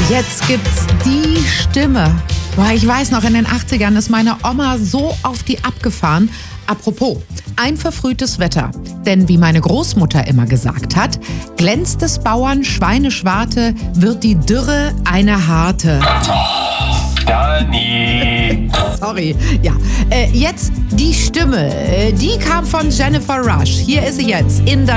Jetzt gibt's die Stimme. Boah, ich weiß noch, in den 80ern ist meine Oma so auf die abgefahren. Apropos, ein verfrühtes Wetter. Denn wie meine Großmutter immer gesagt hat, glänzt des Bauern Schweineschwarte, wird die Dürre eine harte. Dani. Sorry. Ja, jetzt die Stimme. Die kam von Jennifer Rush. Hier ist sie jetzt in